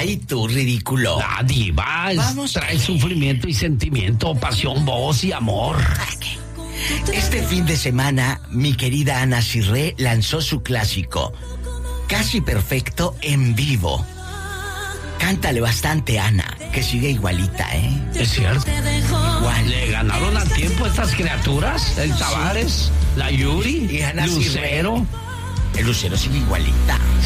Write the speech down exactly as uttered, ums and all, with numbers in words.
Ay, tú, ridículo. La diva es- Vamos. trae sufrimiento y sentimiento, pasión, voz y amor. Este fin de semana, mi querida Ana Cirré lanzó su clásico, Casi Perfecto, en vivo. Cántale bastante, Ana, que sigue igualita, ¿eh? Es cierto. Igual. Le ganaron a tiempo estas criaturas, el Tavares, la Yuri, Y Ana Lucero. Cirré. El Lucero sigue igualita.